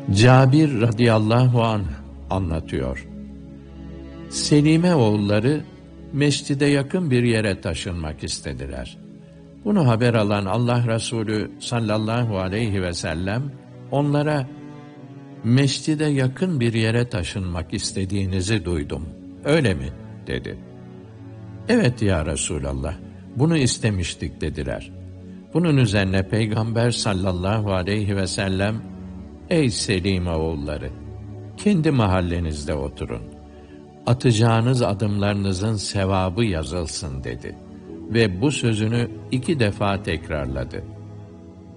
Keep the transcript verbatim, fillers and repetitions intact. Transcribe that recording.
Cabir radıyallahu anh anlatıyor. Selime oğulları mescide yakın bir yere taşınmak istediler. Bunu haber alan Allah Resulü sallallahu aleyhi ve sellem onlara mescide yakın bir yere taşınmak istediğinizi duydum. Öyle mi? Dedi. Evet ya Resulallah, bunu istemiştik dediler. Bunun üzerine Peygamber sallallahu aleyhi ve sellem, ey Selime oğulları, kendi mahallenizde oturun. Atacağınız adımlarınızın sevabı yazılsın dedi. Ve bu sözünü iki defa tekrarladı.